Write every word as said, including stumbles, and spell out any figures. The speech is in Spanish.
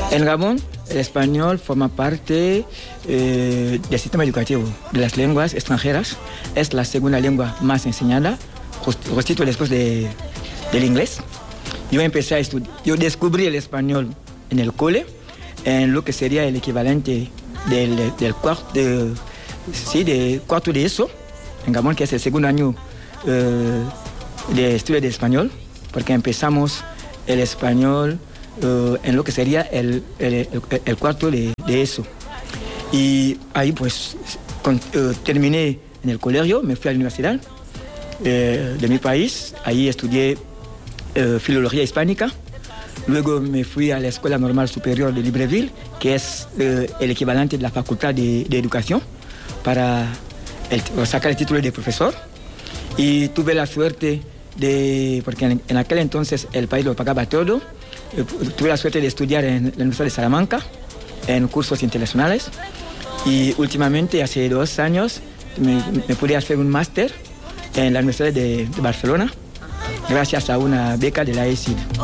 En Gabón, el español forma parte eh, del sistema educativo de las lenguas extranjeras. Es la segunda lengua más enseñada, justito después de, del inglés. Yo empecé a estudiar, yo descubrí el español en el cole, en lo que sería el equivalente del, del cuarto, de, sí, de cuarto de eso, en Gabón, que es el segundo año eh, de estudio de español, porque empezamos el español uh, en lo que sería el, el, el, el cuarto de, de eso. Y ahí pues con, uh, terminé en el colegio, me fui a la universidad eh, de mi país, ahí estudié uh, filología hispánica, luego me fui a la Escuela Normal Superior de Libreville, que es uh, el equivalente de la Facultad de, de Educación, para el, sacar el título de profesor, y tuve la suerte de, porque en, en aquel entonces el país lo pagaba todo, eh, tuve la suerte de estudiar en la Universidad de Salamanca, en cursos internacionales, y últimamente, hace dos años, me, me pude hacer un máster en la Universidad de, de Barcelona, gracias a una beca de la E S I D.